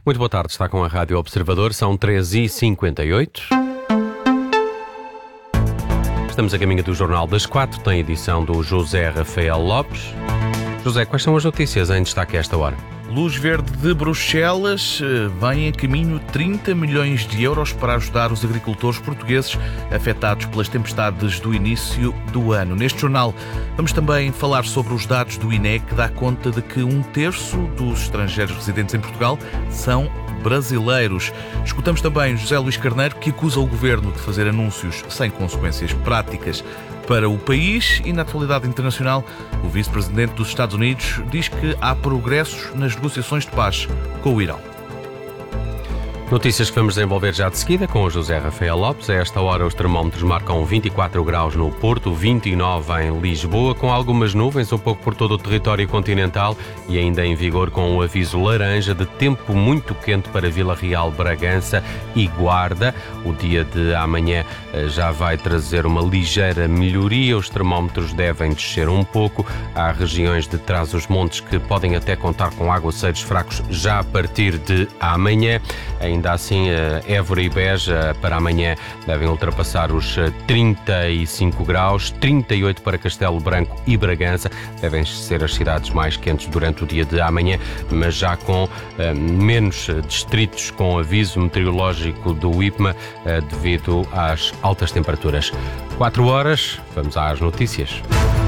Muito boa tarde, está com a Rádio Observador, são 13h58. Estamos a caminho do Jornal das 4, tem edição do José Rafael Lopes. José, quais são as notícias em destaque a esta hora? Luz verde de Bruxelas, vem a caminho 30 milhões de euros para ajudar os agricultores portugueses afetados pelas tempestades do início do ano. Neste jornal vamos também falar sobre os dados do INE, que dá conta de que 1/3 dos estrangeiros residentes em Portugal são brasileiros. Escutamos também José Luís Carneiro, que acusa o governo de fazer anúncios sem consequências práticas para o país, e na atualidade internacional, o vice-presidente dos Estados Unidos diz que há progressos nas negociações de paz com o Irão. Notícias que vamos desenvolver já de seguida com o José Rafael Lopes. A esta hora os termómetros marcam 24 graus no Porto, 29 em Lisboa, com algumas nuvens um pouco por todo o território continental e ainda em vigor com o aviso laranja de tempo muito quente para Vila Real, Bragança e Guarda. O dia de amanhã já vai trazer uma ligeira melhoria, os termómetros devem descer um pouco. Há regiões de Trás-os-Montes que podem até contar com aguaceiros fracos já a partir de amanhã. Ainda assim, Évora e Beja para amanhã devem ultrapassar os 35 graus, 38 para Castelo Branco e Bragança. Devem ser as cidades mais quentes durante o dia de amanhã, mas já com menos distritos com aviso meteorológico do IPMA devido às altas temperaturas. 4 horas, vamos às notícias.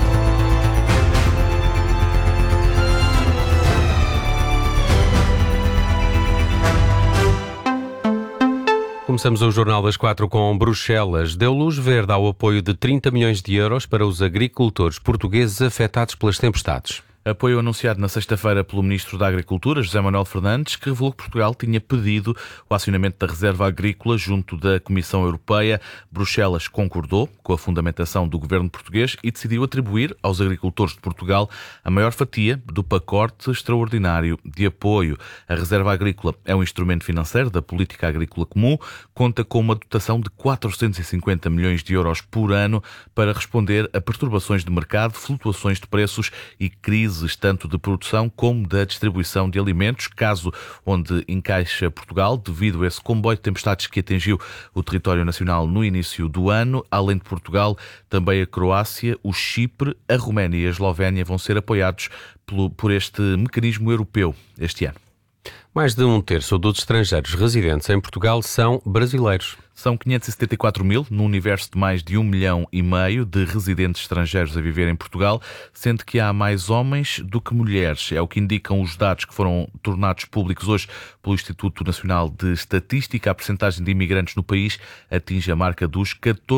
Começamos o Jornal das 4 com Bruxelas. Deu luz verde ao apoio de 30 milhões de euros para os agricultores portugueses afetados pelas tempestades. Apoio anunciado na sexta-feira pelo Ministro da Agricultura, José Manuel Fernandes, que revelou que Portugal tinha pedido o acionamento da reserva agrícola junto da Comissão Europeia. Bruxelas concordou com a fundamentação do governo português e decidiu atribuir aos agricultores de Portugal a maior fatia do pacote extraordinário de apoio. A reserva agrícola é um instrumento financeiro da política agrícola comum, conta com uma dotação de 450 milhões de euros por ano para responder a perturbações de mercado, flutuações de preços e crises tanto de produção como da distribuição de alimentos, caso onde encaixa Portugal, devido a esse comboio de tempestades que atingiu o território nacional no início do ano. Além de Portugal, também a Croácia, o Chipre, a Roménia e a Eslovénia vão ser apoiados por este mecanismo europeu este ano. Mais de 1/3 dos estrangeiros residentes em Portugal são brasileiros. São 574 mil, no universo de mais de 1,5 milhão de residentes estrangeiros a viver em Portugal, sendo que há mais homens do que mulheres. É o que indicam os dados que foram tornados públicos hoje pelo Instituto Nacional de Estatística. A percentagem de imigrantes no país atinge a marca dos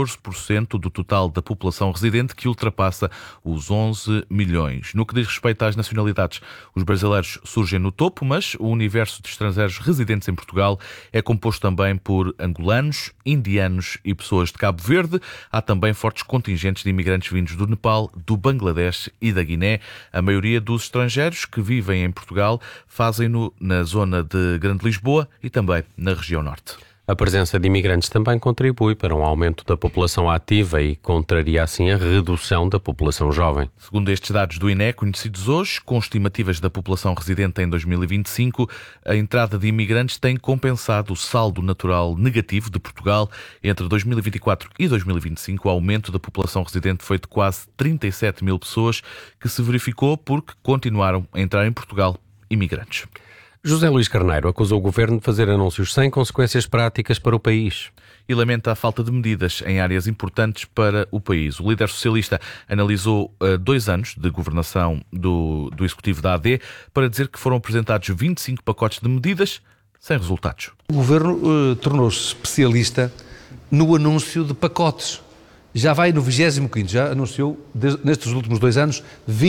14% do total da população residente, que ultrapassa os 11 milhões. No que diz respeito às nacionalidades, os brasileiros surgem no topo, mas o universo de estrangeiros residentes em Portugal é composto também por angolanos, indianos e pessoas de Cabo Verde. Há também fortes contingentes de imigrantes vindos do Nepal, do Bangladesh e da Guiné. A maioria dos estrangeiros que vivem em Portugal fazem-no na zona de Grande Lisboa e também na região norte. A presença de imigrantes também contribui para um aumento da população ativa e contraria assim a redução da população jovem. Segundo estes dados do INE, conhecidos hoje, com estimativas da população residente em 2025, a entrada de imigrantes tem compensado o saldo natural negativo de Portugal. Entre 2024 e 2025, o aumento da população residente foi de quase 37 mil pessoas, que se verificou porque continuaram a entrar em Portugal imigrantes. José Luís Carneiro acusou o governo de fazer anúncios sem consequências práticas para o país. E lamenta a falta de medidas em áreas importantes para o país. O líder socialista analisou 2 anos de governação do executivo da AD para dizer que foram apresentados 25 pacotes de medidas sem resultados. O governo tornou-se especialista no anúncio de pacotes. Já vai no 25º, já anunciou, nestes últimos 2 anos,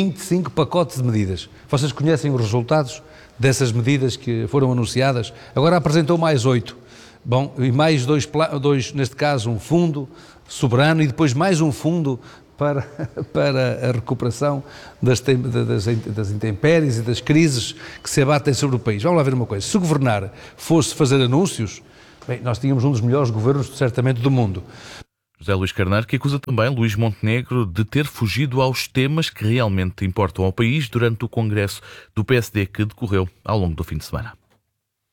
25 pacotes de medidas. Vocês conhecem os resultados dessas medidas que foram anunciadas? Agora apresentou mais 8. Bom, e mais dois, neste caso, um fundo soberano e depois mais um fundo para a recuperação das intempéries e das crises que se abatem sobre o país. Vamos lá ver uma coisa. Se governar fosse fazer anúncios, bem, nós tínhamos um dos melhores governos, certamente, do mundo. José Luís Carneiro, que acusa também Luís Montenegro de ter fugido aos temas que realmente importam ao país durante o congresso do PSD que decorreu ao longo do fim de semana.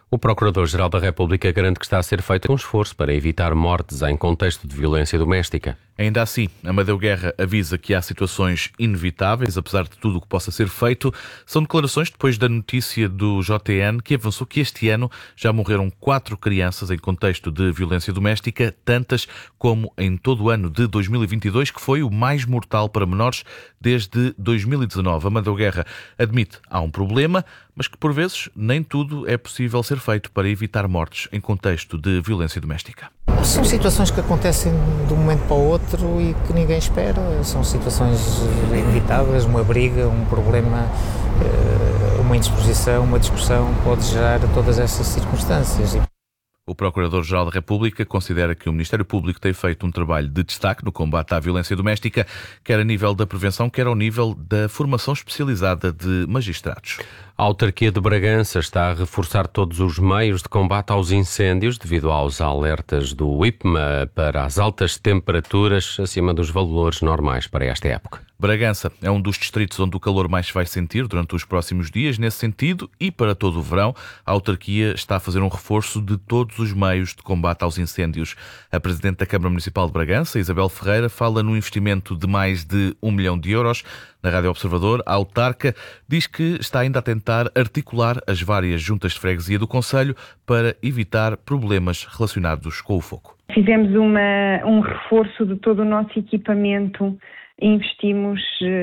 O Procurador-Geral da República garante que está a ser feito um esforço para evitar mortes em contexto de violência doméstica. Ainda assim, Amadeu Guerra avisa que há situações inevitáveis, apesar de tudo o que possa ser feito. São declarações depois da notícia do JN, que avançou que este ano já morreram 4 crianças em contexto de violência doméstica, tantas como em todo o ano de 2022, que foi o mais mortal para menores desde 2019. Amadeu Guerra admite que há um problema, mas que por vezes nem tudo é possível ser feito para evitar mortes em contexto de violência doméstica. São situações que acontecem de um momento para o outro e que ninguém espera. São situações inevitáveis, uma briga, um problema, uma indisposição, uma discussão pode gerar todas essas circunstâncias. O Procurador-Geral da República considera que o Ministério Público tem feito um trabalho de destaque no combate à violência doméstica, quer a nível da prevenção, quer ao nível da formação especializada de magistrados. A autarquia de Bragança está a reforçar todos os meios de combate aos incêndios devido aos alertas do IPMA para as altas temperaturas acima dos valores normais para esta época. Bragança é um dos distritos onde o calor mais se vai sentir durante os próximos dias. Nesse sentido, e para todo o verão, a autarquia está a fazer um reforço de todos os meios de combate aos incêndios. A Presidente da Câmara Municipal de Bragança, Isabel Ferreira, fala num investimento de mais de 1 milhão de euros. Na Rádio Observador, a autarca diz que está ainda a tentar articular as várias juntas de freguesia do concelho para evitar problemas relacionados com o fogo. Fizemos um reforço de todo o nosso equipamento. Investimos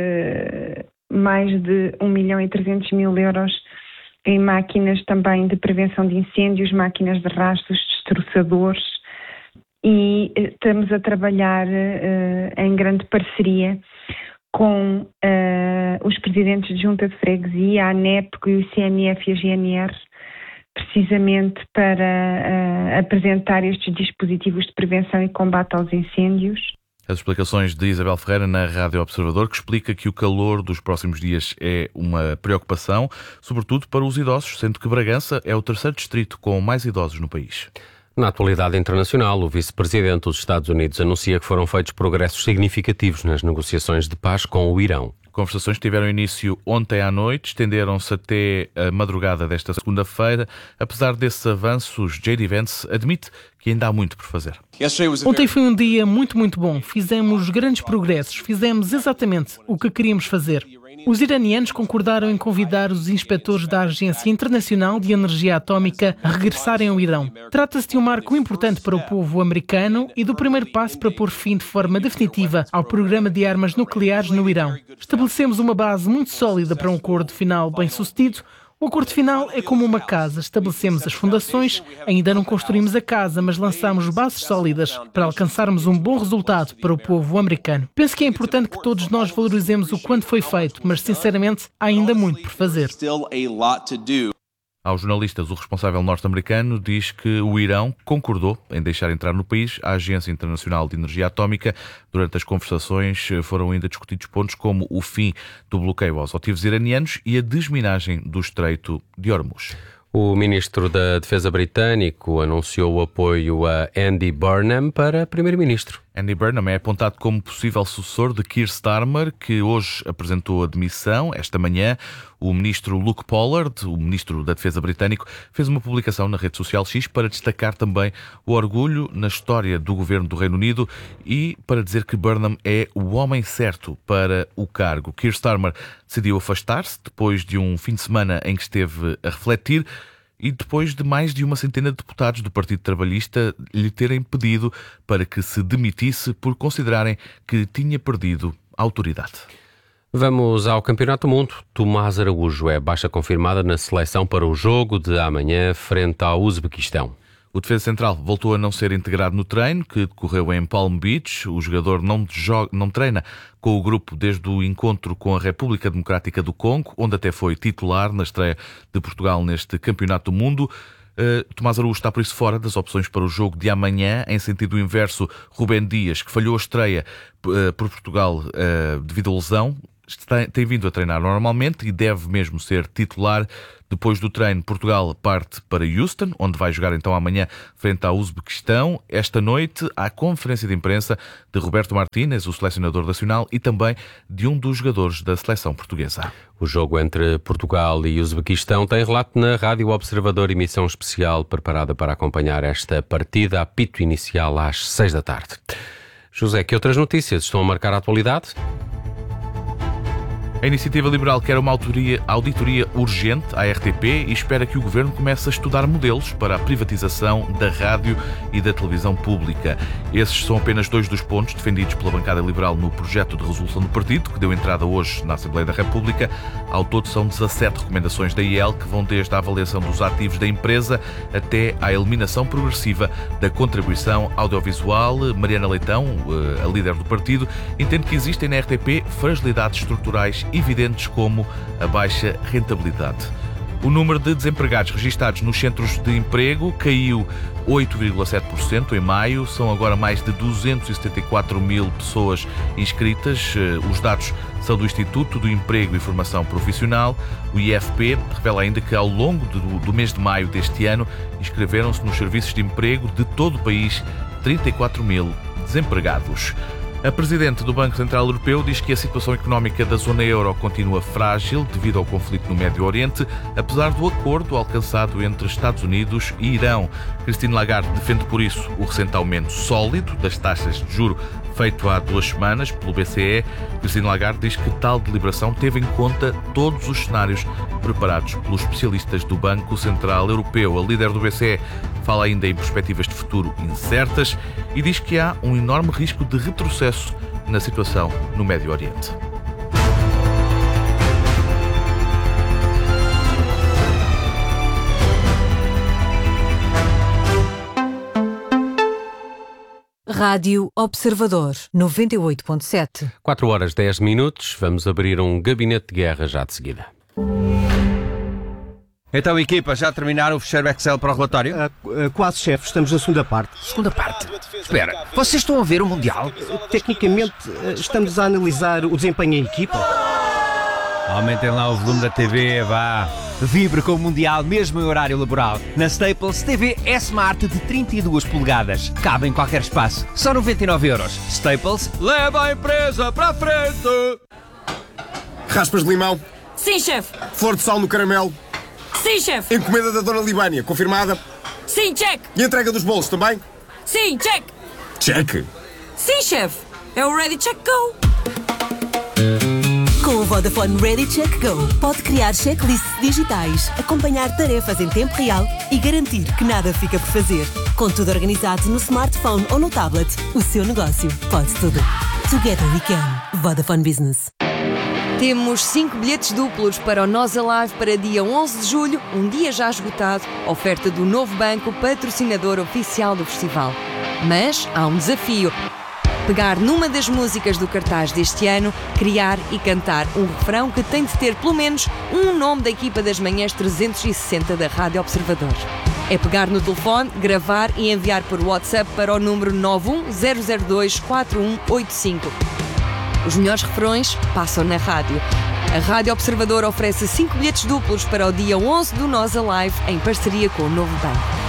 mais de 1.300.000 euros em máquinas também de prevenção de incêndios, máquinas de rastros, destroçadores, e estamos a trabalhar em grande parceria com os presidentes de junta de freguesia, a ANEP, o CNF e a GNR, precisamente para apresentar estes dispositivos de prevenção e combate aos incêndios. As explicações de Isabel Ferreira na Rádio Observador, que explica que o calor dos próximos dias é uma preocupação, sobretudo para os idosos, sendo que Bragança é o terceiro distrito com mais idosos no país. Na atualidade internacional, o vice-presidente dos Estados Unidos anuncia que foram feitos progressos significativos nas negociações de paz com o Irão. Conversações tiveram início ontem à noite, estenderam-se até a madrugada desta segunda-feira. Apesar desses avanços, J.D. Vance admite que ainda há muito por fazer. Ontem foi um dia muito bom. Fizemos grandes progressos. Fizemos exatamente o que queríamos fazer. Os iranianos concordaram em convidar os inspetores da Agência Internacional de Energia Atómica a regressarem ao Irão. Trata-se de um marco importante para o povo americano e do primeiro passo para pôr fim de forma definitiva ao programa de armas nucleares no Irão. Estabelecemos uma base muito sólida para um acordo final bem-sucedido. O acordo final é como uma casa. Estabelecemos as fundações, ainda não construímos a casa, mas lançamos bases sólidas para alcançarmos um bom resultado para o povo americano. Penso que é importante que todos nós valorizemos o quanto foi feito, mas sinceramente há ainda muito por fazer. Aos jornalistas, o responsável norte-americano diz que o Irão concordou em deixar entrar no país a Agência Internacional de Energia Atómica. Durante as conversações foram ainda discutidos pontos como o fim do bloqueio aos ativos iranianos e a desminagem do Estreito de Hormuz. O ministro da Defesa britânico anunciou o apoio a Andy Burnham para primeiro-ministro. Andy Burnham é apontado como possível sucessor de Keir Starmer, que hoje apresentou a demissão. Esta manhã, o ministro Luke Pollard, o ministro da Defesa britânico, fez uma publicação na rede social X para destacar também o orgulho na história do governo do Reino Unido e para dizer que Burnham é o homem certo para o cargo. Keir Starmer decidiu afastar-se depois de um fim de semana em que esteve a refletir e depois de mais de uma centena de deputados do Partido Trabalhista lhe terem pedido para que se demitisse por considerarem que tinha perdido a autoridade. Vamos ao Campeonato do Mundo. Tomás Araújo é baixa confirmada na seleção para o jogo de amanhã frente ao Uzbequistão. O defesa central voltou a não ser integrado no treino, que decorreu em Palm Beach. O jogador não treina com o grupo desde o encontro com a República Democrática do Congo, onde até foi titular na estreia de Portugal neste Campeonato do Mundo. Tomás Araújo está por isso fora das opções para o jogo de amanhã. Em sentido inverso, Rubén Dias, que falhou a estreia por Portugal devido à lesão, tem vindo a treinar normalmente e deve mesmo ser titular. Depois do treino, Portugal parte para Houston, onde vai jogar então amanhã frente ao Uzbequistão. Esta noite há conferência de imprensa de Roberto Martínez, o selecionador nacional, e também de um dos jogadores da seleção portuguesa. O jogo entre Portugal e Uzbequistão tem relato na Rádio Observador, emissão especial preparada para acompanhar esta partida, apito inicial às 6 da tarde. José, que outras notícias estão a marcar a atualidade? A Iniciativa Liberal quer uma auditoria urgente à RTP e espera que o Governo comece a estudar modelos para a privatização da rádio e da televisão pública. Esses são apenas 2 dos pontos defendidos pela bancada liberal no projeto de resolução do partido, que deu entrada hoje na Assembleia da República. Ao todo são 17 recomendações da IEL, que vão desde a avaliação dos ativos da empresa até à eliminação progressiva da contribuição audiovisual. Mariana Leitão, a líder do partido, entende que existem na RTP fragilidades estruturais evidentes como a baixa rentabilidade. O número de desempregados registados nos centros de emprego caiu 8,7% em maio. São agora mais de 274 mil pessoas inscritas. Os dados são do Instituto do Emprego e Formação Profissional. O IFP revela ainda que ao longo do mês de maio deste ano inscreveram-se nos serviços de emprego de todo o país 34 mil desempregados. A Presidente do Banco Central Europeu diz que a situação económica da zona euro continua frágil devido ao conflito no Médio Oriente, apesar do acordo alcançado entre Estados Unidos e Irão. Christine Lagarde defende por isso o recente aumento sólido das taxas de juro feito há 2 semanas pelo BCE. Christine Lagarde diz que tal deliberação teve em conta todos os cenários preparados pelos especialistas do Banco Central Europeu. A líder do BCE fala ainda em perspectivas de futuro incertas e diz que há um enorme risco de retrocesso na situação no Médio Oriente. Rádio Observador 98.7. 4 horas 10 minutos. Vamos abrir um gabinete de guerra já de seguida. Então, equipa, já terminaram o fecheiro Excel para o relatório? Quase, chefe. Estamos na segunda parte. Segunda parte? Espera, vocês estão a ver o Mundial? Tecnicamente, estamos a analisar o desempenho em equipa. Aumentem lá o volume da TV, vá. Vibre com o Mundial mesmo em horário laboral. Na Staples, TV S-Smart de 32 polegadas. Cabe em qualquer espaço. Só 99€. Staples, leva a empresa para a frente! Raspas de limão? Sim, chefe. Flor de sal no caramelo? Sim, chefe. Encomenda da Dona Libânia, confirmada? Sim, check. E a entrega dos bolos também? Sim, check. Check. Sim, chefe. É o Ready Check Go. Com o Vodafone Ready Check Go, pode criar checklists digitais, acompanhar tarefas em tempo real e garantir que nada fica por fazer. Com tudo organizado no smartphone ou no tablet, o seu negócio pode tudo. Together we can. Vodafone Business. Temos 5 bilhetes duplos para o Nós Alive para dia 11 de julho, um dia já esgotado, oferta do Novo Banco, patrocinador oficial do festival. Mas há um desafio. Pegar numa das músicas do cartaz deste ano, criar e cantar um refrão que tem de ter pelo menos um nome da equipa das manhãs 360 da Rádio Observador. É pegar no telefone, gravar e enviar por WhatsApp para o número 910024185. Os melhores refrões passam na rádio. A Rádio Observador oferece 5 bilhetes duplos para o dia 11 do Nós Alive, em parceria com o Novo Banco.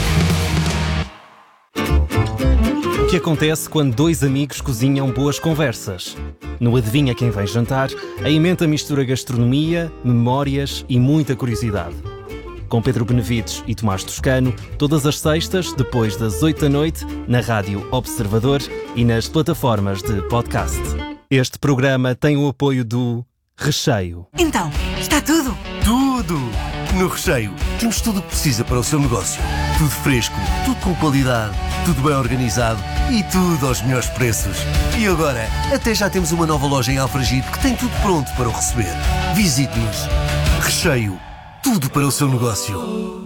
O que acontece quando 2 amigos cozinham boas conversas? No Adivinha Quem Vem Jantar, a emenda mistura gastronomia, memórias e muita curiosidade. Com Pedro Benevides e Tomás Toscano, todas as sextas, depois das 8 da noite, na Rádio Observador e nas plataformas de podcast. Este programa tem o apoio do Recheio. Então, está tudo? Tudo! No Recheio temos tudo o que precisa para o seu negócio. Tudo fresco, tudo com qualidade, tudo bem organizado e tudo aos melhores preços. E agora, até já temos uma nova loja em Alfragide que tem tudo pronto para o receber. Visite-nos. Recheio. Tudo para o seu negócio.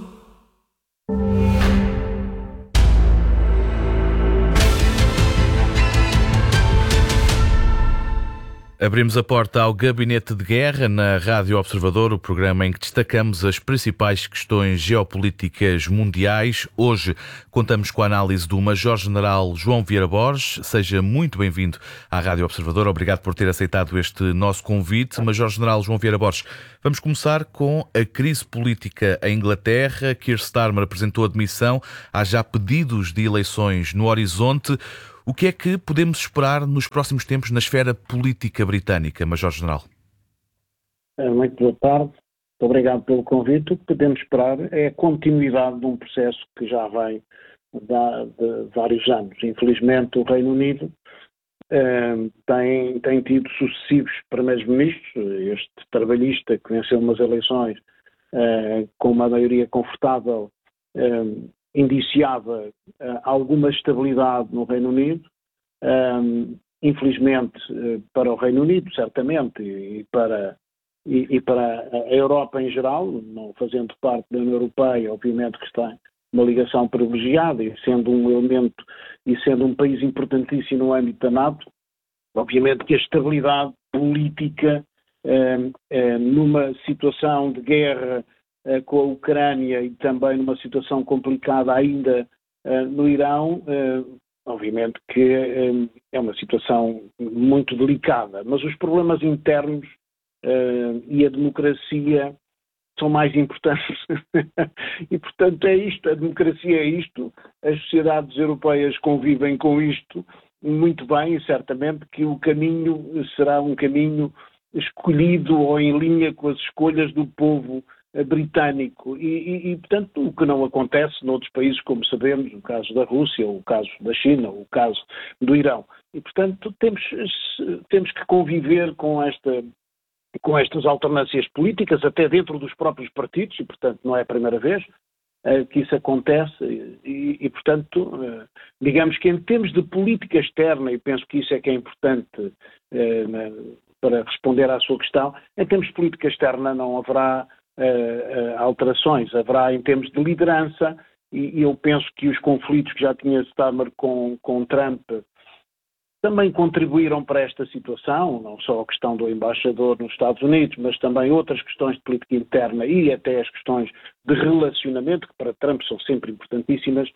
Abrimos a porta ao Gabinete de Guerra na Rádio Observador, o programa em que destacamos as principais questões geopolíticas mundiais. Hoje contamos com a análise do Major-General João Vieira Borges. Seja muito bem-vindo à Rádio Observador. Obrigado por ter aceitado este nosso convite. Major-General João Vieira Borges, vamos começar com a crise política em Inglaterra. Keir Starmer apresentou admissão. Há já pedidos de eleições no horizonte. O que é que podemos esperar nos próximos tempos na esfera política britânica, Major-General? Muito boa tarde. Muito obrigado pelo convite. O que podemos esperar é a continuidade de um processo que já vem de vários anos. Infelizmente, o Reino Unido tem tido sucessivos primeiros-ministros. Este trabalhista que venceu umas eleições com uma maioria confortável indiciava alguma estabilidade no Reino Unido, infelizmente para o Reino Unido, certamente, e para a Europa em geral, não fazendo parte da União Europeia, obviamente que está uma ligação privilegiada e sendo um elemento e sendo um país importantíssimo no âmbito da NATO, obviamente que a estabilidade política numa situação de guerra com a Ucrânia e também numa situação complicada ainda no Irão, obviamente que é uma situação muito delicada, mas os problemas internos e a democracia são mais importantes e portanto é isto, a democracia é isto, as sociedades europeias convivem com isto muito bem e certamente que o caminho será um caminho escolhido ou em linha com as escolhas do povo britânico e, portanto, o que não acontece noutros países, como sabemos, o caso da Rússia, o caso da China, o caso do Irão. E, portanto, temos que conviver com estas alternâncias políticas, até dentro dos próprios partidos, e, portanto, não é a primeira vez que isso acontece e, portanto, digamos que em termos de política externa, e penso que isso é que é importante para responder à sua questão, em termos de política externa não haverá alterações, haverá em termos de liderança e eu penso que os conflitos que já tinha Starmer com Trump também contribuíram para esta situação, não só a questão do embaixador nos Estados Unidos, mas também outras questões de política interna e até as questões de relacionamento, que para Trump são sempre importantíssimas.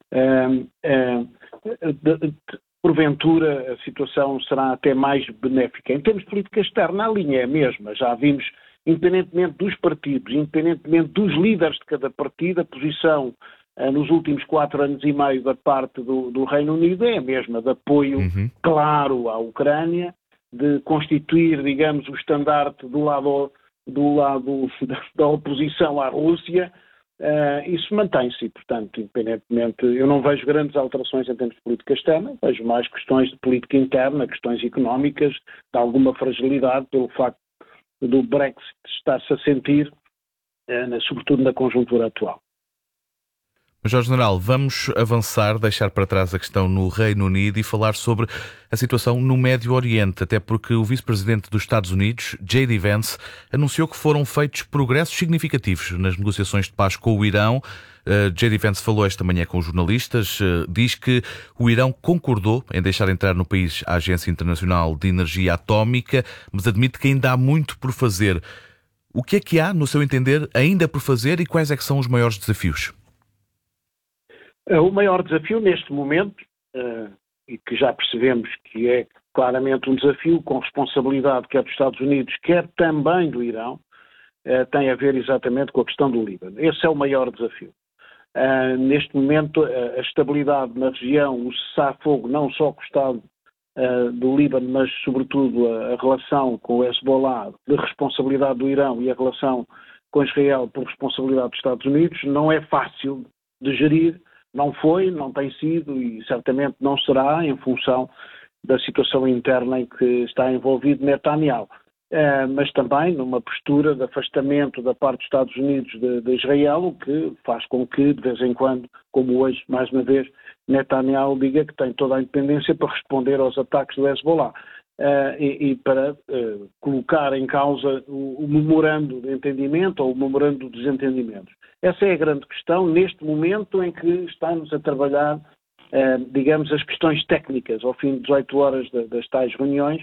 Porventura a situação será até mais benéfica. Em termos de política externa, a linha é a mesma, já vimos, independentemente dos partidos, independentemente dos líderes de cada partido, a posição nos últimos 4 anos e meio da parte do Reino Unido é a mesma, de apoio claro à Ucrânia, de constituir, digamos, o estandarte do lado da oposição à Rússia. Isso mantém-se, portanto, independentemente, eu não vejo grandes alterações em termos de política externa, vejo mais questões de política interna, questões económicas, de alguma fragilidade pelo facto do Brexit estar-se a sentir, sobretudo na conjuntura atual. Major-General, vamos avançar, deixar para trás a questão no Reino Unido e falar sobre a situação no Médio Oriente, até porque o vice-presidente dos Estados Unidos, J.D. Vance, anunciou que foram feitos progressos significativos nas negociações de paz com o Irão. J.D. Vance falou esta manhã com os jornalistas, diz que o Irão concordou em deixar entrar no país a Agência Internacional de Energia Atómica, mas admite que ainda há muito por fazer. O que é que há, no seu entender, ainda por fazer e quais é que são os maiores desafios? O maior desafio neste momento, e que já percebemos que é claramente um desafio com responsabilidade quer dos Estados Unidos, quer também do Irão, tem a ver exatamente com a questão do Líbano. Esse é o maior desafio. Neste momento, a estabilidade na região, o cessar-fogo, não só com o Estado do Líbano, mas sobretudo a relação com o Hezbollah, de responsabilidade do Irão e a relação com Israel por responsabilidade dos Estados Unidos, não é fácil de gerir. Não foi, não tem sido e certamente não será em função da situação interna em que está envolvido Netanyahu. Mas também numa postura de afastamento da parte dos Estados Unidos de Israel, o que faz com que, de vez em quando, como hoje, mais uma vez, Netanyahu diga que tem toda a independência para responder aos ataques do Hezbollah e para colocar em causa o memorando de entendimento ou o memorando de desentendimentos. Essa é a grande questão neste momento em que estamos a trabalhar, digamos, as questões técnicas. Ao fim de 18 horas das tais reuniões,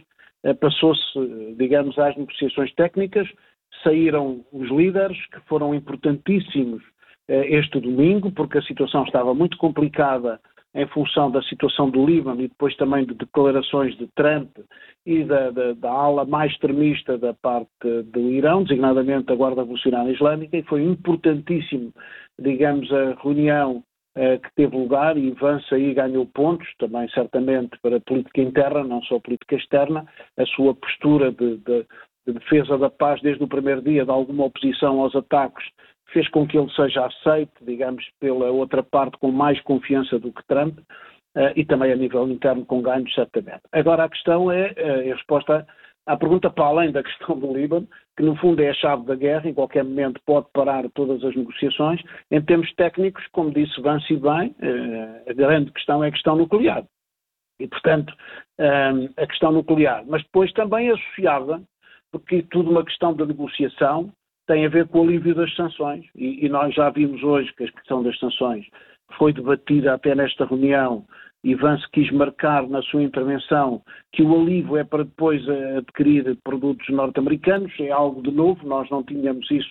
passou-se, digamos, às negociações técnicas, saíram os líderes, que foram importantíssimos este domingo, porque a situação estava muito complicada em função da situação do Líbano e depois também de declarações de Trump e da ala mais extremista da parte do Irão, designadamente a Guarda Revolucionária Islâmica, e foi importantíssimo, digamos, a reunião que teve lugar, e Vance aí ganhou pontos, também certamente para a política interna, não só a política externa, a sua postura de defesa da paz desde o primeiro dia, de alguma oposição aos ataques, fez com que ele seja aceito, digamos, pela outra parte com mais confiança do que Trump, e também a nível interno com ganhos, certamente. Agora a questão é a resposta à pergunta para além da questão do Líbano, que no fundo é a chave da guerra, em qualquer momento pode parar todas as negociações. Em termos técnicos, como disse Vance bem, a grande questão é a questão nuclear. E, portanto, a questão nuclear, mas depois também associada, porque tudo uma questão de negociação, tem a ver com o alívio das sanções, e nós já vimos hoje que a questão das sanções foi debatida até nesta reunião, e Vance quis marcar na sua intervenção que o alívio é para depois adquirir produtos norte-americanos, é algo de novo, nós não tínhamos isso,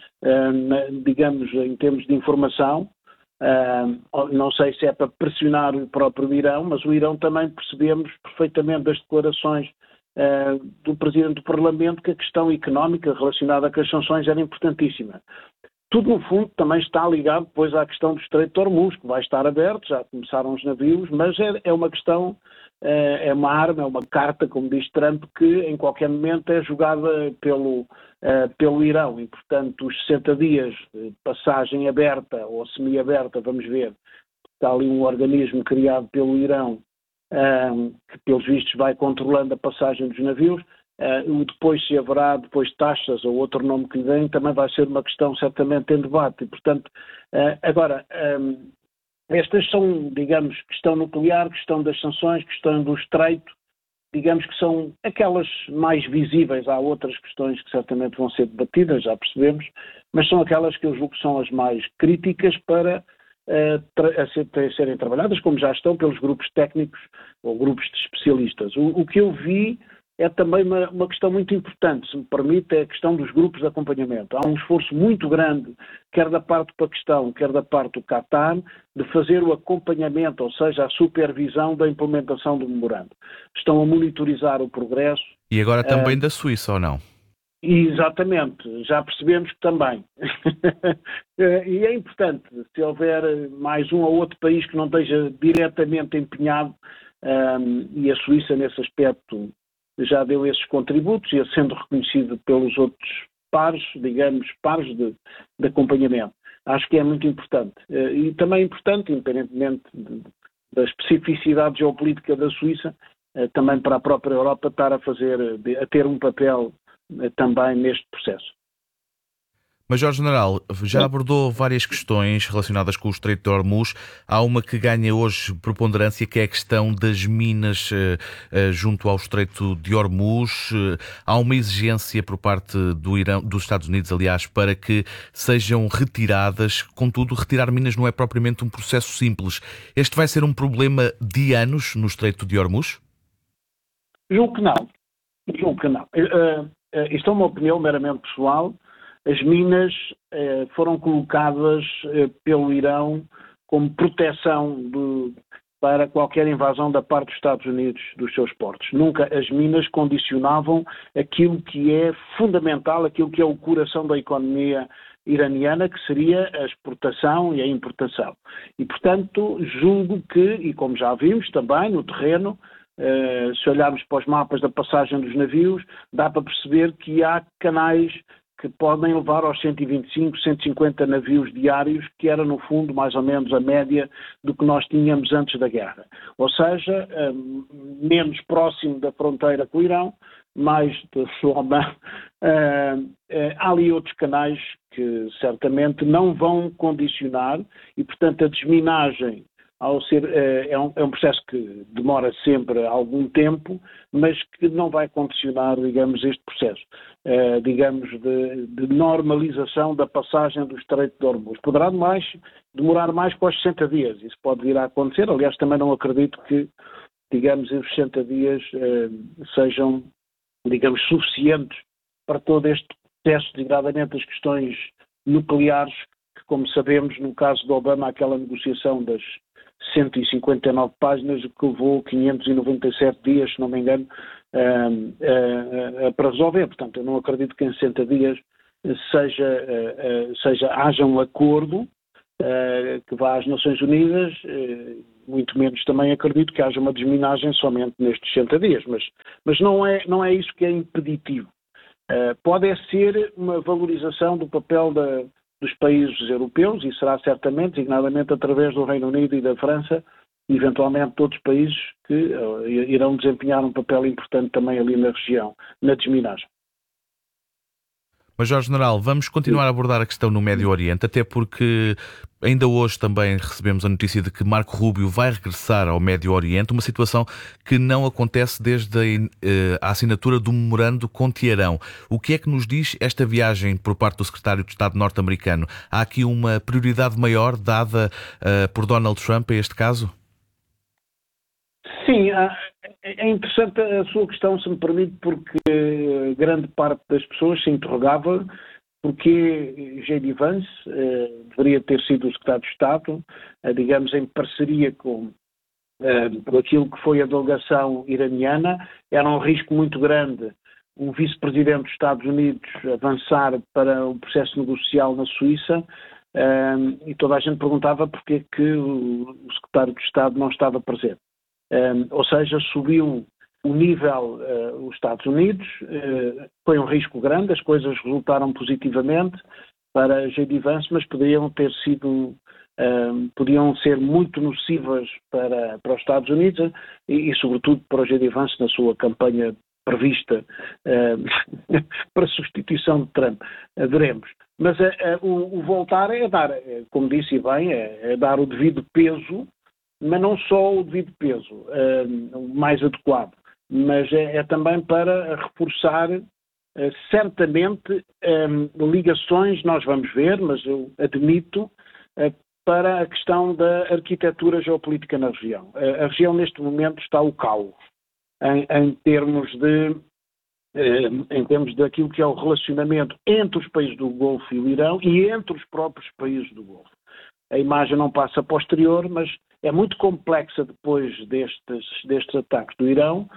digamos, em termos de informação, não sei se é para pressionar o próprio Irão, mas o Irão também percebemos perfeitamente das declarações do Presidente do Parlamento que a questão económica relacionada com as sanções era importantíssima. Tudo, no fundo, também está ligado depois à questão do Estreito de Hormuz, que vai estar aberto, já começaram os navios, mas é uma questão, é uma arma, é uma carta, como diz Trump, que em qualquer momento é jogada pelo Irão, e portanto os 60 dias de passagem aberta ou semi-aberta, vamos ver, está ali um organismo criado pelo Irão, que pelos vistos vai controlando a passagem dos navios, depois se haverá depois taxas ou outro nome que lhe deem, também vai ser uma questão certamente em debate, e portanto, agora, estas são, digamos, questão nuclear, questão das sanções, questão do estreito, digamos que são aquelas mais visíveis, há outras questões que certamente vão ser debatidas, já percebemos, mas são aquelas que eu julgo que são as mais críticas para serem trabalhadas, como já estão pelos grupos técnicos ou grupos de especialistas. O que eu vi é também uma questão muito importante, se me permite, é a questão dos grupos de acompanhamento. Há um esforço muito grande, quer da parte do Paquistão, quer da parte do Qatar, de fazer o acompanhamento, ou seja, a supervisão da implementação do memorando. Estão a monitorizar o progresso. E agora também da Suíça, ou não? Exatamente, já percebemos que também. E é importante, se houver mais um ou outro país que não esteja diretamente empenhado, e a Suíça nesse aspecto já deu esses contributos e sendo reconhecido pelos outros pares, digamos, pares de acompanhamento. Acho que é muito importante. E também é importante, independentemente da especificidade geopolítica da Suíça, também para a própria Europa estar a ter um papel também neste processo. Major-General, já abordou várias questões relacionadas com o Estreito de Hormuz. Há uma que ganha hoje preponderância, que é a questão das minas junto ao Estreito de Hormuz. Há uma exigência por parte do Irão, dos Estados Unidos, aliás, para que sejam retiradas. Contudo, retirar minas não é propriamente um processo simples. Este vai ser um problema de anos no Estreito de Hormuz? Julgo que não. Isto é uma opinião meramente pessoal. As minas foram colocadas pelo Irão como proteção para qualquer invasão da parte dos Estados Unidos dos seus portos. Nunca as minas condicionavam aquilo que é fundamental, aquilo que é o coração da economia iraniana, que seria a exportação e a importação. E, portanto, julgo que, e como já vimos também no terreno, se olharmos para os mapas da passagem dos navios, dá para perceber que há canais que podem levar aos 125, 150 navios diários, que era, no fundo, mais ou menos a média do que nós tínhamos antes da guerra. Ou seja, menos próximo da fronteira com o Irão, mais de Oman. Há ali outros canais que certamente não vão condicionar e, portanto, a desminagem ao ser, é um processo que demora sempre algum tempo, mas que não vai condicionar, digamos, este processo, digamos, de normalização da passagem do Estreito de Hormuz. Poderá demorar mais que os 60 dias, isso pode vir a acontecer, aliás, também não acredito que, digamos, os 60 dias sejam digamos, suficientes para todo este processo, designadamente as questões nucleares, que, como sabemos, no caso de Obama, aquela negociação das 159 páginas que levou 597 dias, se não me engano, para resolver. Portanto, eu não acredito que em 60 dias haja um acordo que vá às Nações Unidas, muito menos também acredito que haja uma desminagem somente nestes 60 dias, mas não é isso que é impeditivo. Pode ser uma valorização do papel dos países europeus, e será certamente, designadamente através do Reino Unido e da França, e eventualmente de outros países que irão desempenhar um papel importante também ali na região, na desminagem. Major-General, vamos continuar a abordar a questão no Médio Oriente, até porque ainda hoje também recebemos a notícia de que Marco Rubio vai regressar ao Médio Oriente, uma situação que não acontece desde a assinatura do memorando com Teherão. O que é que nos diz esta viagem por parte do Secretário de Estado norte-americano? Há aqui uma prioridade maior dada por Donald Trump a este caso? Sim, é interessante a sua questão, se me permite, porque grande parte das pessoas se interrogava porque J.D. Vance deveria ter sido o secretário de Estado, digamos, em parceria com aquilo que foi a delegação iraniana. Era um risco muito grande um vice-presidente dos Estados Unidos avançar para o processo negocial na Suíça, e toda a gente perguntava porque é que o secretário de Estado não estava presente. Ou seja, subiu o nível os Estados Unidos, foi um risco grande, as coisas resultaram positivamente para J.D. Vance, mas podiam ser muito nocivas para os Estados Unidos e sobretudo para J.D. Vance na sua campanha prevista para a substituição de Trump. Veremos. Mas o voltar é dar, como disse bem, é dar o devido peso, mas não só o devido peso, o mais adequado, mas é também para reforçar certamente ligações, nós vamos ver, mas eu admito, para a questão da arquitetura geopolítica na região. A região neste momento está ao caos, em termos daquilo que é o relacionamento entre os países do Golfo e o Irão e entre os próprios países do Golfo. A imagem não passa posterior, mas é muito complexa depois destes ataques do Irão,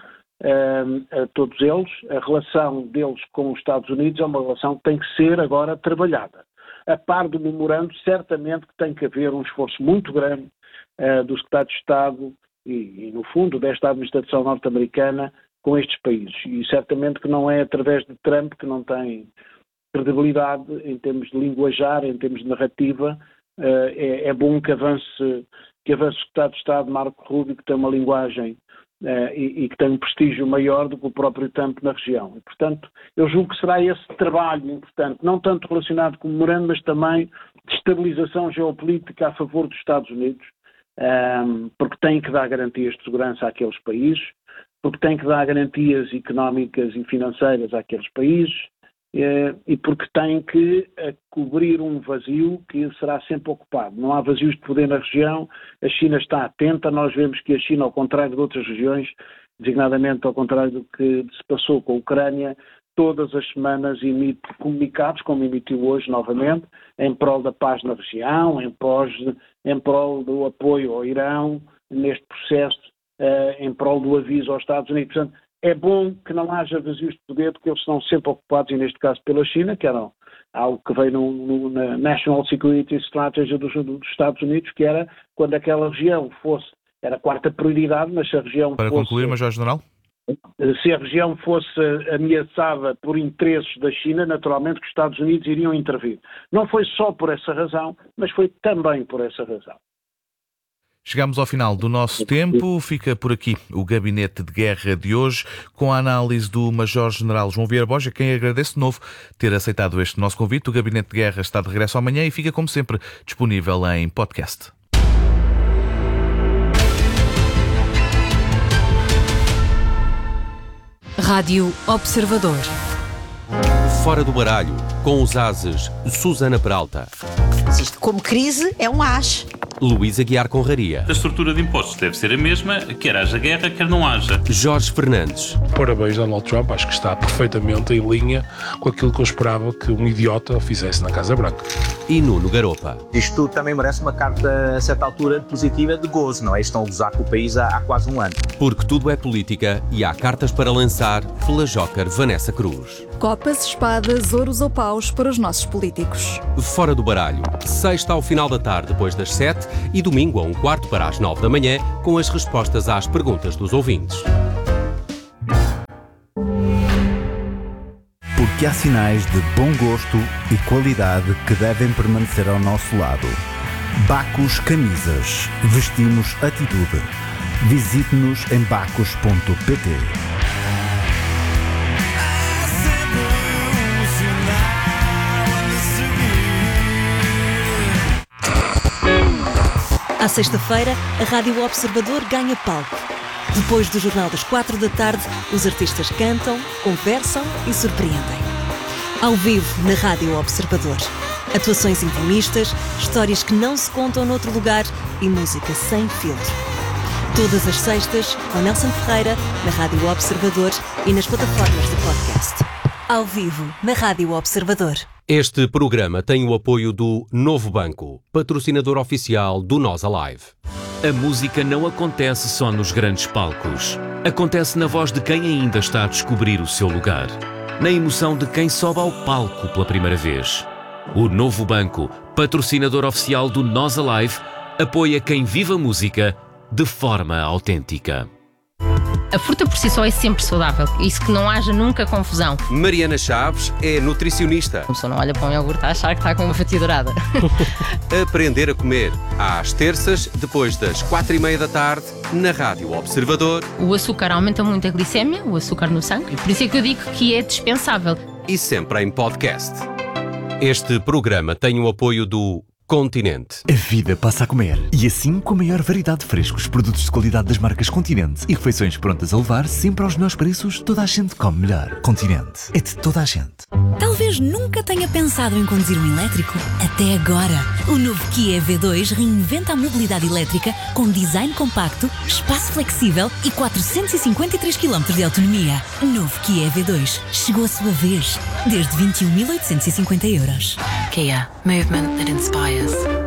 a todos eles. A relação deles com os Estados Unidos é uma relação que tem que ser agora trabalhada. A par do memorando, certamente que tem que haver um esforço muito grande do secretário de Estado e, no fundo, desta administração norte-americana com estes países. E certamente que não é através de Trump, que não tem credibilidade em termos de linguajar, em termos de narrativa. É bom que avance o secretário de Estado, Marco Rubio, que tem uma linguagem e que tem um prestígio maior do que o próprio Trump na região. E, portanto, eu julgo que será esse trabalho importante, não tanto relacionado com o memorando, mas também de estabilização geopolítica a favor dos Estados Unidos, porque tem que dar garantias de segurança àqueles países, porque tem que dar garantias económicas e financeiras àqueles países, e porque tem que cobrir um vazio que será sempre ocupado. Não há vazios de poder na região, a China está atenta, nós vemos que a China, ao contrário de outras regiões, designadamente ao contrário do que se passou com a Ucrânia, todas as semanas emite comunicados, como emitiu hoje novamente, em prol da paz na região, em prol do apoio ao Irão, neste processo, em prol do aviso aos Estados Unidos. Portanto, é bom que não haja vazios de poder, porque eles são sempre ocupados, e neste caso pela China, que era algo que veio na National Security Strategy dos Estados Unidos, que era quando aquela região era a quarta prioridade, mas se a região Para concluir, Major-General? Se a região fosse ameaçada por interesses da China, naturalmente que os Estados Unidos iriam intervir. Não foi só por essa razão, mas foi também por essa razão. Chegamos ao final do nosso tempo. Fica por aqui o Gabinete de Guerra de hoje, com a análise do Major-General João Vieira Borges, a quem agradeço de novo ter aceitado este nosso convite. O Gabinete de Guerra está de regresso amanhã e fica, como sempre, disponível em podcast. Rádio Observador. Fora do baralho, com os ases, Susana Peralta. Isto, como crise, é um as. Luís Aguiar Conraria. A estrutura de impostos deve ser a mesma, quer haja guerra, quer não haja. Jorge Fernandes. Parabéns, Donald Trump. Acho que está perfeitamente em linha com aquilo que eu esperava que um idiota fizesse na Casa Branca. E Nuno Garopa. Isto também merece uma carta, a certa altura, positiva de gozo, não é? Estão a gozar com o país há quase um ano. Porque tudo é política e há cartas para lançar. Flajoker Vanessa Cruz. Copas, espadas, ouros ou paus para os nossos políticos. Fora do baralho. Sexta ao final da tarde, depois das 7 e domingo a 1/4 para as 9 da manhã, com as respostas às perguntas dos ouvintes. Porque há sinais de bom gosto e qualidade que devem permanecer ao nosso lado. Bacos Camisas. Vestimos atitude. Visite-nos em bacos.pt. À sexta-feira, a Rádio Observador ganha palco. Depois do Jornal das 4 da tarde, os artistas cantam, conversam e surpreendem. Ao vivo, na Rádio Observador. Atuações intimistas, histórias que não se contam noutro lugar e música sem filtro. Todas as sextas, com Nelson Ferreira, na Rádio Observador e nas plataformas de podcast. Ao vivo, na Rádio Observador. Este programa tem o apoio do Novo Banco, patrocinador oficial do Nós Alive. A música não acontece só nos grandes palcos. Acontece na voz de quem ainda está a descobrir o seu lugar. Na emoção de quem sobe ao palco pela primeira vez. O Novo Banco, patrocinador oficial do Nós Alive, apoia quem vive a música de forma autêntica. A fruta por si só é sempre saudável, isso que não haja nunca confusão. Mariana Chaves é nutricionista. A pessoa não olha para um iogurte a achar que está com uma fatia dourada. Aprender a comer, às terças, depois das 4:30 da tarde, na Rádio Observador. O açúcar aumenta muito a glicémia, o açúcar no sangue, por isso é que eu digo que é dispensável. E sempre em podcast. Este programa tem o apoio do Continente. A vida passa a comer. E assim, com a maior variedade de frescos, produtos de qualidade das marcas Continente e refeições prontas a levar, sempre aos melhores preços, toda a gente come melhor. Continente. É de toda a gente. Talvez nunca tenha pensado em conduzir um elétrico. Até agora. O novo Kia EV2 reinventa a mobilidade elétrica com design compacto, espaço flexível e 453 km de autonomia. Novo Kia EV2. Chegou a sua vez. Desde 21.850 €. Kia. Movement that inspires.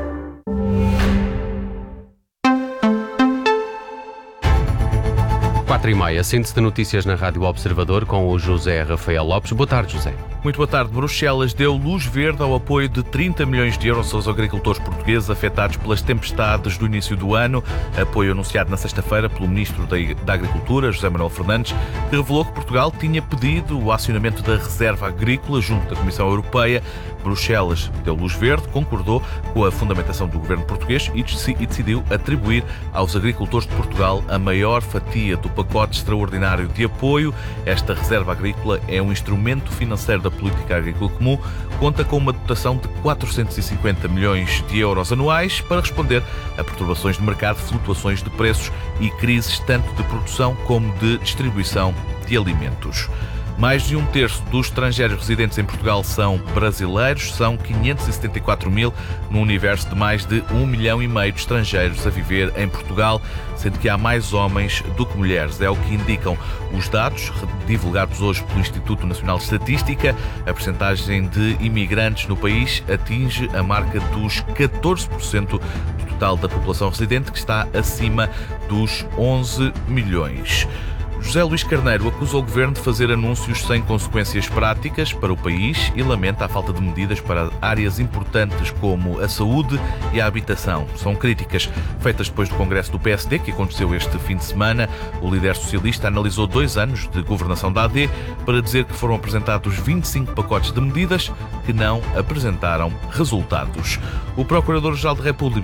4:30, síntese de notícias na Rádio Observador com o José Rafael Lopes. Boa tarde, José. Muito boa tarde. Bruxelas deu luz verde ao apoio de 30 milhões de euros aos agricultores portugueses afetados pelas tempestades do início do ano. Apoio anunciado na sexta-feira pelo Ministro da Agricultura, José Manuel Fernandes, que revelou que Portugal tinha pedido o acionamento da reserva agrícola junto da Comissão Europeia. Bruxelas deu luz verde, concordou com a fundamentação do governo português e decidiu atribuir aos agricultores de Portugal a maior fatia do pacote extraordinário de apoio. Esta reserva agrícola é um instrumento financeiro da política agrícola comum, conta com uma dotação de 450 milhões de euros anuais para responder a perturbações de mercado, flutuações de preços e crises tanto de produção como de distribuição de alimentos. Mais de um terço dos estrangeiros residentes em Portugal são brasileiros, são 574 mil, num universo de mais de 1,5 milhão de estrangeiros a viver em Portugal, sendo que há mais homens do que mulheres. É o que indicam os dados divulgados hoje pelo Instituto Nacional de Estatística. A percentagem de imigrantes no país atinge a marca dos 14% do total da população residente, que está acima dos 11 milhões. José Luís Carneiro acusa o Governo de fazer anúncios sem consequências práticas para o país e lamenta a falta de medidas para áreas importantes como a saúde e a habitação. São críticas feitas depois do Congresso do PSD, que aconteceu este fim de semana. O líder socialista analisou 2 anos de governação da AD para dizer que foram apresentados 25 pacotes de medidas que não apresentaram resultados. O Procurador-Geral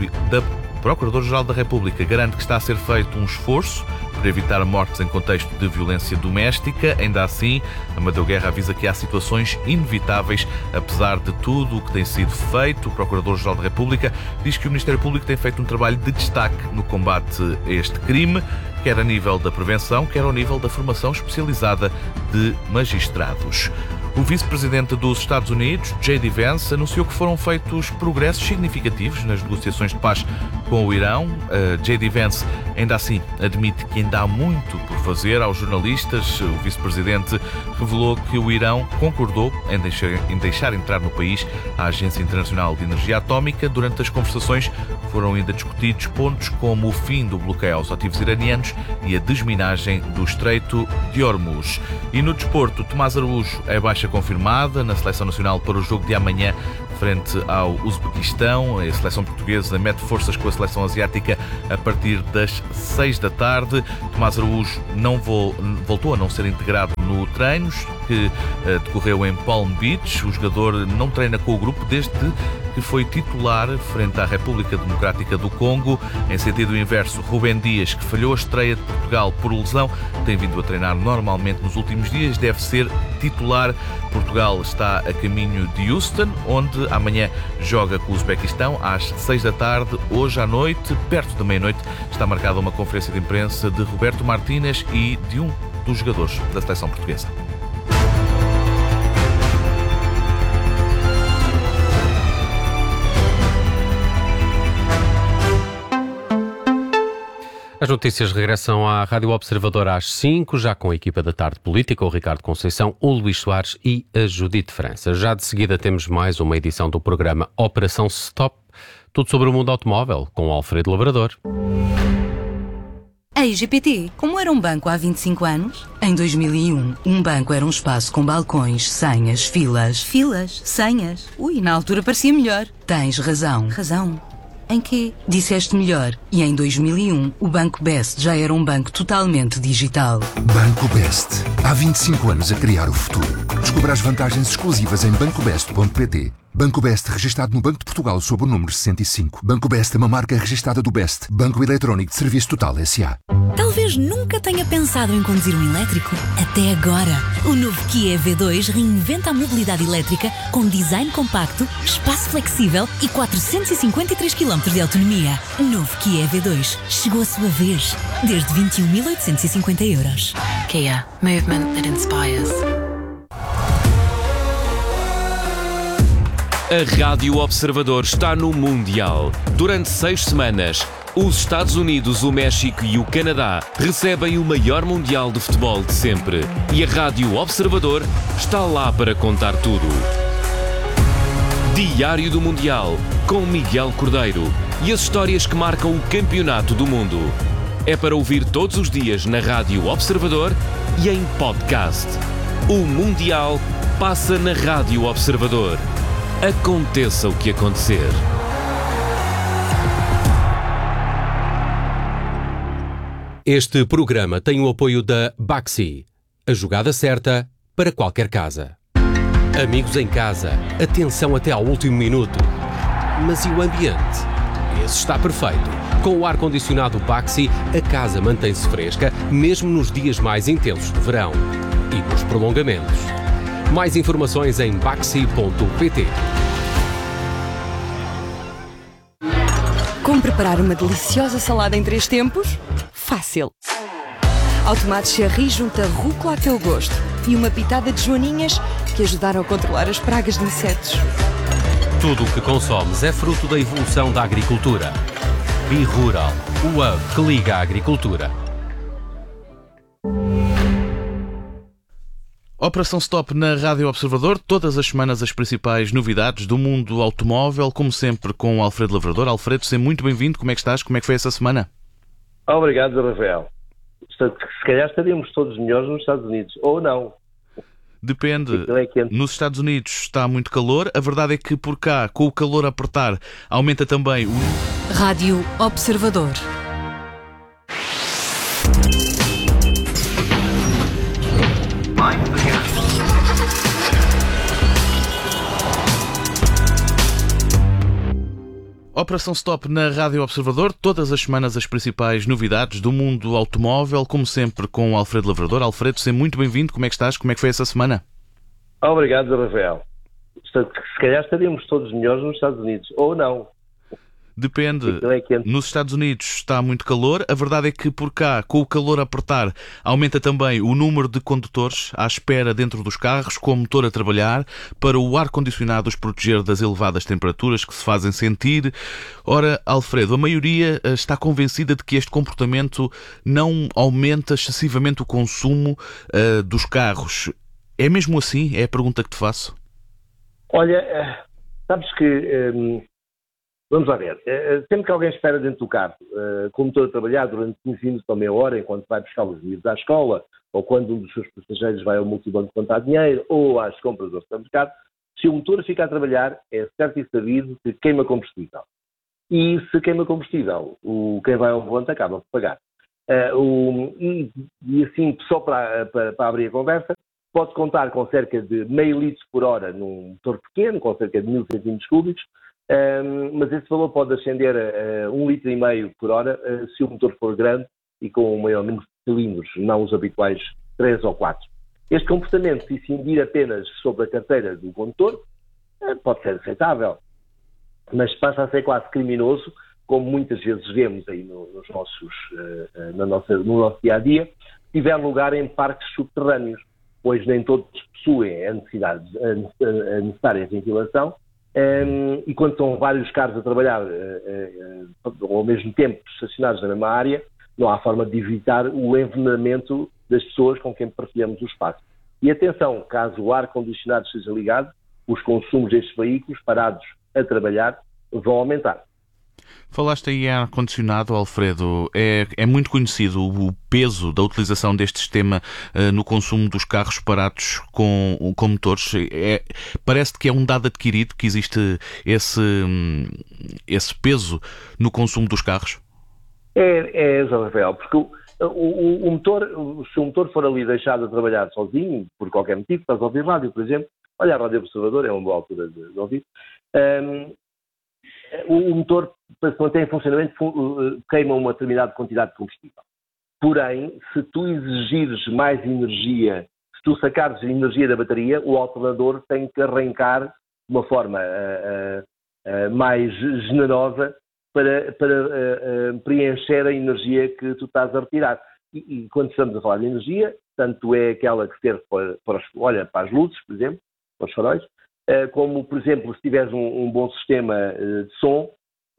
da República garante que está a ser feito um esforço para evitar mortes em contexto de violência doméstica. Ainda assim, Amadeu Guerra avisa que há situações inevitáveis, apesar de tudo o que tem sido feito. O Procurador-Geral da República diz que o Ministério Público tem feito um trabalho de destaque no combate a este crime, quer a nível da prevenção, quer ao nível da formação especializada de magistrados. O vice-presidente dos Estados Unidos, J.D. Vance, anunciou que foram feitos progressos significativos nas negociações de paz com o Irão. J.D. Vance, ainda assim, admite que ainda há muito por fazer. Aos jornalistas, o vice-presidente revelou que o Irão concordou em deixar entrar no país a Agência Internacional de Energia Atómica. Durante as conversações foram ainda discutidos pontos como o fim do bloqueio aos ativos iranianos e a desminagem do Estreito de Hormuz. E no desporto, Tomás Araújo é baixa confirmada na Seleção Nacional para o jogo de amanhã frente ao Uzbequistão. A seleção portuguesa mete forças com a seleção asiática a partir das 6 da tarde. Tomás Araújo voltou a não ser integrado no treinos que decorreu em Palm Beach. O jogador não treina com o grupo desde que foi titular frente à República Democrática do Congo. Em sentido inverso, Rubem Dias, que falhou a estreia de Portugal por lesão, tem vindo a treinar normalmente nos últimos dias, deve ser titular. Portugal está a caminho de Houston, onde amanhã joga com o Uzbequistão às 6 da tarde. Hoje à noite, perto da meia-noite, está marcada uma conferência de imprensa de Roberto Martínez e de um dos jogadores da seleção portuguesa. As notícias regressam à Rádio Observador às 5, já com a equipa da Tarde Política, o Ricardo Conceição, o Luís Soares e a Judite França. Já de seguida temos mais uma edição do programa Operação Stop, tudo sobre o mundo automóvel, com o Alfredo Lavrador. Ei, GPT, como era um banco há 25 anos? Em 2001, um banco era um espaço com balcões, senhas, filas. Filas? Senhas? Ui, na altura parecia melhor. Tens razão. Razão? Em quê? Disseste melhor. E em 2001, o Banco Best já era um banco totalmente digital. Banco Best. Há 25 anos a criar o futuro. Descubra as vantagens exclusivas em bancobest.pt. Banco Best, registado no Banco de Portugal sob o número 65. Banco Best é uma marca registada do Best, Banco Eletrónico de Serviço Total S.A. Talvez nunca tenha pensado em conduzir um elétrico. Até agora. O novo Kia EV2 reinventa a mobilidade elétrica com design compacto, espaço flexível e 453 km de autonomia. Novo Kia EV2. Chegou a sua vez. Desde 21.850 euros. Kia. Movement that inspires. A Rádio Observador está no Mundial. Durante 6 semanas, os Estados Unidos, o México e o Canadá recebem o maior Mundial de futebol de sempre. E a Rádio Observador está lá para contar tudo. Diário do Mundial, com Miguel Cordeiro. E as histórias que marcam o campeonato do mundo. É para ouvir todos os dias na Rádio Observador e em podcast. O Mundial passa na Rádio Observador. Aconteça o que acontecer. Este programa tem o apoio da Baxi, a jogada certa para qualquer casa. Amigos em casa, atenção até ao último minuto. Mas e o ambiente? Esse está perfeito. Com o ar-condicionado Baxi, a casa mantém-se fresca, mesmo nos dias mais intensos de verão. E nos prolongamentos. Mais informações em baxi.pt. Como preparar uma deliciosa salada em 3 tempos? Fácil! Ao tomate cherry junta rúcula a teu gosto e uma pitada de joaninhas que ajudaram a controlar as pragas de insetos. Tudo o que consomes é fruto da evolução da agricultura. BeRural, o hub que liga a agricultura. Operação Stop na Rádio Observador, todas as semanas as principais novidades do mundo automóvel, como sempre com o Alfredo Lavrador. Alfredo, seja muito bem-vindo, como é que estás? Como é que foi essa semana? Obrigado, Rafael. Se calhar estaríamos todos melhores nos Estados Unidos, ou não. Depende. Nos Estados Unidos está muito calor, a verdade é que por cá, com o calor a apertar, aumenta também o... Rádio Observador. Operação Stop na Rádio Observador, todas as semanas as principais novidades do mundo automóvel, como sempre com o Alfredo Lavrador. Alfredo, seja muito bem-vindo, como é que estás? Como é que foi essa semana? Obrigado, Rafael. Se calhar estaríamos todos melhores nos Estados Unidos, ou não. Depende. Aquilo é quente. Nos Estados Unidos está muito calor. A verdade é que por cá, com o calor a apertar, aumenta também o número de condutores à espera dentro dos carros, com o motor a trabalhar, para o ar-condicionado os proteger das elevadas temperaturas que se fazem sentir. Ora, Alfredo, a maioria está convencida de que este comportamento não aumenta excessivamente o consumo dos carros. É mesmo assim? É a pergunta que te faço. Olha, sabes que, vamos lá ver, sempre que alguém espera dentro do carro, com o motor a trabalhar durante 15 minutos ou meia hora, enquanto vai buscar os miúdos à escola, ou quando um dos seus passageiros vai ao multibanco contar dinheiro, ou às compras do supermercado, se o motor fica a trabalhar, é certo e sabido que queima combustível. E se queima combustível, quem vai ao volante acaba por pagar. E assim, só para abrir a conversa, pode contar com cerca de meio litro por hora num motor pequeno, com cerca de 1000 centímetros cúbicos, mas esse valor pode ascender a 1,5 litro por hora se o motor for grande e com um maior número de cilindros, não os habituais 3 ou 4. Este comportamento, se incidir apenas sobre a carteira do condutor, pode ser aceitável, mas passa a ser quase criminoso, como muitas vezes vemos aí no nosso dia-a-dia, se tiver lugar em parques subterrâneos, pois nem todos possuem a necessária ventilação, e quando estão vários carros a trabalhar ao mesmo tempo estacionados na mesma área, não há forma de evitar o envenenamento das pessoas com quem partilhamos o espaço. E atenção, caso o ar-condicionado esteja ligado, os consumos destes veículos parados a trabalhar vão aumentar. Falaste aí em ar-condicionado, Alfredo. É muito conhecido o peso da utilização deste sistema no consumo dos carros parados com motores. Parece que é um dado adquirido que existe esse peso no consumo dos carros? É, Rafael, porque o motor, se o motor for ali deixado a trabalhar sozinho, por qualquer motivo, estás a ouvir rádio, por exemplo, olha, a Rádio Observador é uma boa altura de ouvir, o motor, para se manter em funcionamento, queima uma determinada quantidade de combustível. Porém, se tu exigires mais energia, se tu sacares energia da bateria, o alternador tem que arrancar de uma forma mais generosa para preencher a energia que tu estás a retirar. E quando estamos a falar de energia, tanto é aquela que serve para as luzes, por exemplo, para os faróis, como, por exemplo, se tiveres um bom sistema de som,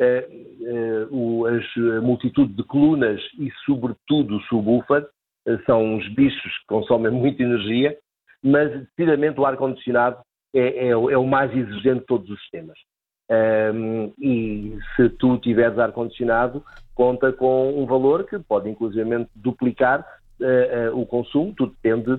a multitude de colunas e, sobretudo, o subwoofer são uns bichos que consomem muita energia, mas, decididamente, o ar-condicionado é o mais exigente de todos os sistemas. E se tu tiveres ar-condicionado, conta com um valor que pode, inclusivamente, duplicar o consumo. Tudo depende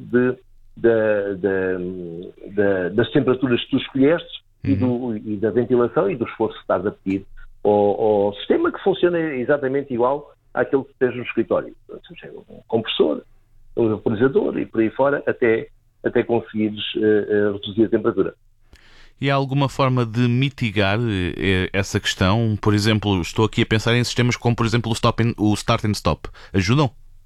das temperaturas que tu escolheste e da ventilação e do esforço que estás a pedir ao sistema, que funciona exatamente igual àquele que tens no escritório. Um compressor, um vaporizador e por aí fora, até conseguires reduzir a temperatura. E há alguma forma de mitigar essa questão? Por exemplo, estou aqui a pensar em sistemas como, por exemplo, o Start and Stop. Ajudam?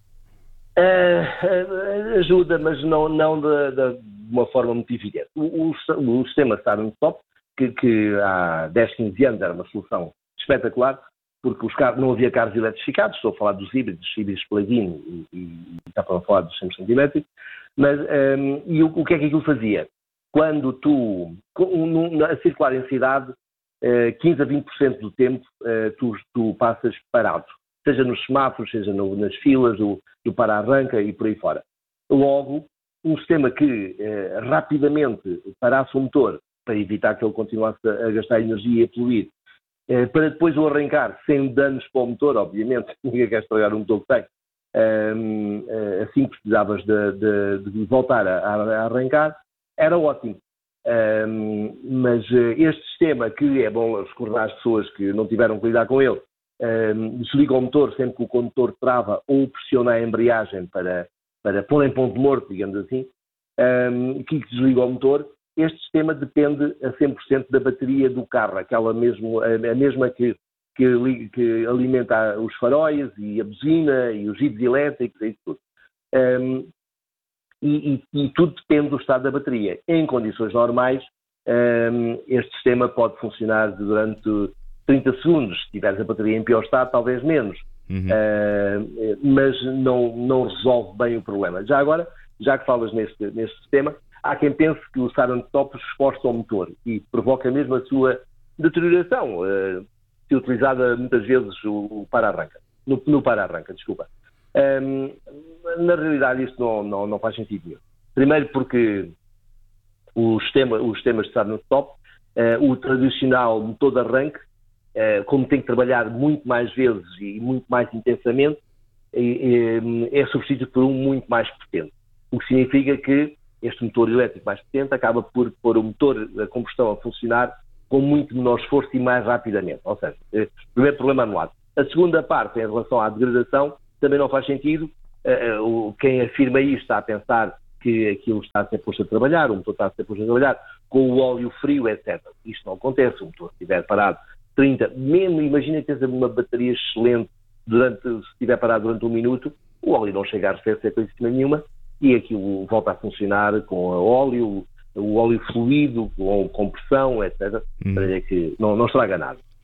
Ajuda, mas não de uma forma muito evidente. O sistema Start and Stop, que há 10, 15 anos era uma solução espetacular, porque não havia carros eletrificados, estou a falar dos híbridos plug-in e está para falar dos 100% elétricos, mas e o que é que aquilo fazia? Quando tu, a circular em cidade, 15 a 20% do tempo tu passas parado, seja nos semáforos, seja nas filas, do para-arranca e por aí fora. Logo, um sistema que rapidamente parasse o motor para evitar que ele continuasse a gastar energia e a poluir, para depois o arrancar sem danos para o motor, obviamente, ninguém quer estragar o motor que tem, assim que precisavas de voltar a arrancar, era ótimo. Mas este sistema, que é bom recordar às pessoas que não tiveram que lidar com ele, desliga o motor sempre que o condutor trava ou pressiona a embreagem para pôr em ponto morto, digamos assim, que desliga o motor. Este sistema depende a 100% da bateria do carro, a mesma que alimenta os faróis e a buzina e os vidros elétricos e tudo. E tudo depende do estado da bateria. Em condições normais, este sistema pode funcionar durante 30 segundos. Se tiveres a bateria em pior estado, talvez menos. Mas não resolve bem o problema. Já agora, já que falas neste sistema, há quem pense que o silent stop esforça o motor e provoca mesmo a sua deterioração, se utilizada muitas vezes o para-arranca. No para-arranca, desculpa. Na realidade isto não faz sentido nenhum. Primeiro porque os sistemas de silent stop, o tradicional motor de arranque, como tem que trabalhar muito mais vezes e muito mais intensamente, é substituído por um muito mais potente. O que significa que este motor elétrico mais potente acaba por pôr o motor a combustão a funcionar com muito menor esforço e mais rapidamente. Ou seja, o primeiro problema anulado. A segunda parte, em relação à degradação, também não faz sentido. Quem afirma isto está a pensar que aquilo está a ser posto a trabalhar, o motor está a ser posto a trabalhar com o óleo frio, etc. Isto não acontece. O motor, se estiver parado 30, mesmo imagina que tens uma bateria excelente, se estiver parado durante 1 minuto, o óleo não chega a arrefecer coisa nenhuma e aquilo volta a funcionar com o óleo fluido, com compressão, etc. Para que não estraga nada.